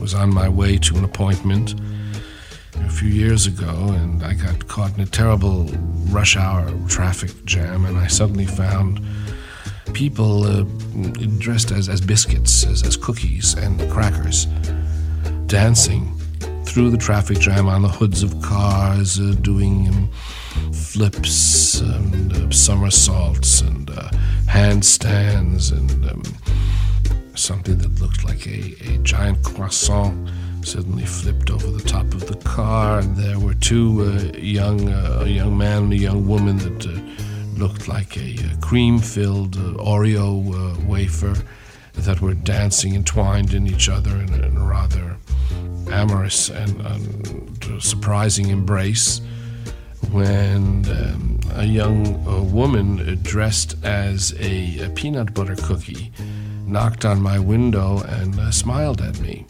was on my way to an appointment a few years ago, and I got caught in a terrible rush hour traffic jam, and I suddenly found people dressed as biscuits, as cookies and crackers, dancing through the traffic jam on the hoods of cars, doing flips and somersaults and handstands and something that looked like a giant croissant suddenly flipped over the top of the car, and there were two a young man and a young woman that looked like a cream-filled Oreo wafer that were dancing entwined in each other in a rather amorous and surprising embrace, when a young woman dressed as a peanut butter cookie knocked on my window and smiled at me.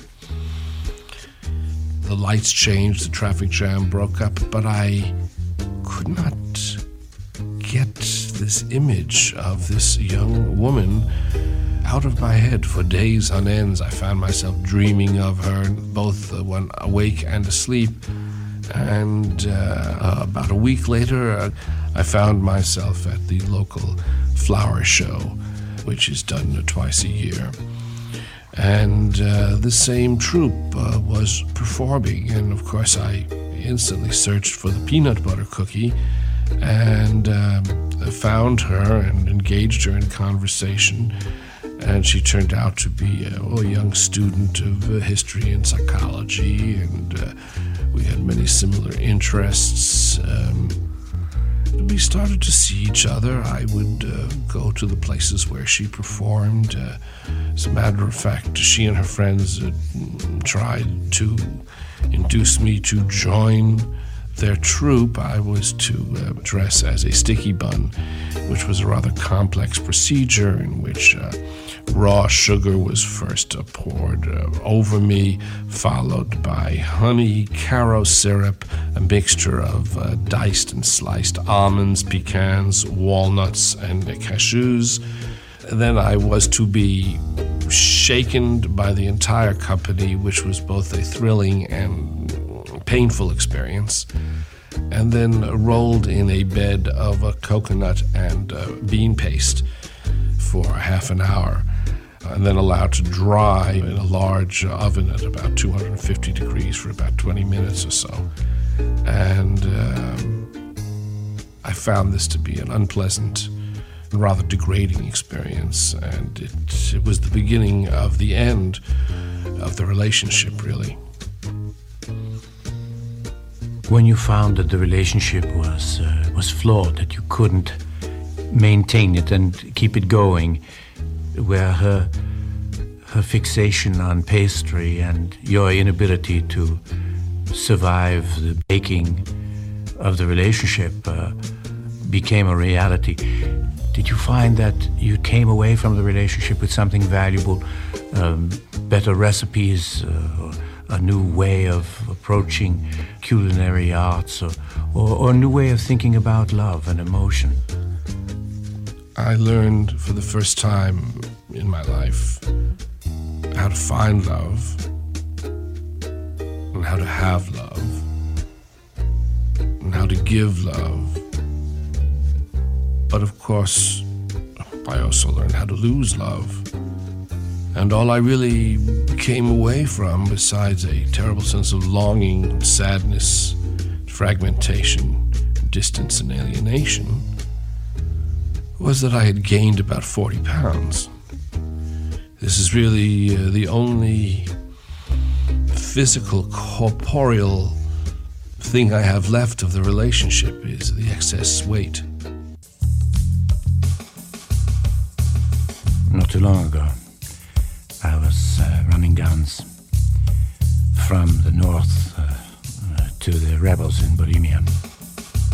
The lights changed, the traffic jam broke up, but I could not get this image of this young woman out of my head for days on ends. I found myself dreaming of her, both when awake and asleep. And about a week later, I found myself at the local flower show, which is done twice a year. And the same troupe was performing, and of course I instantly searched for the peanut butter cookie and found her and engaged her in conversation. And she turned out to be a young student of history and psychology, and we had many similar interests. We started to see each other. I would go to the places where she performed. As a matter of fact, she and her friends tried to induce me to join their troupe. I was to dress as a sticky bun, which was a rather complex procedure in which raw sugar was first poured over me, followed by honey, caro syrup, a mixture of diced and sliced almonds, pecans, walnuts, and cashews. Then I was to be shaken by the entire company, which was both a thrilling and painful experience, and then rolled in a bed of a coconut and bean paste for half an hour, and then allowed to dry in a large oven at about 250 degrees for about 20 minutes or so. And I found this to be an unpleasant, rather degrading experience, and it was the beginning of the end of the relationship, really. When you found that the relationship was flawed, that you couldn't maintain it and keep it going, where her fixation on pastry and your inability to survive the baking of the relationship became a reality, did you find that you came away from the relationship with something valuable, better recipes, a new way of approaching culinary arts, or a new way of thinking about love and emotion? I learned for the first time in my life how to find love and how to have love and how to give love. But of course, I also learned how to lose love. And all I really came away from, besides a terrible sense of longing, sadness, fragmentation, distance, and alienation, was that I had gained about 40 pounds. This is really the only physical, corporeal thing I have left of the relationship, is the excess weight. Not too long ago, I was running guns from the north to the rebels in Bohemia.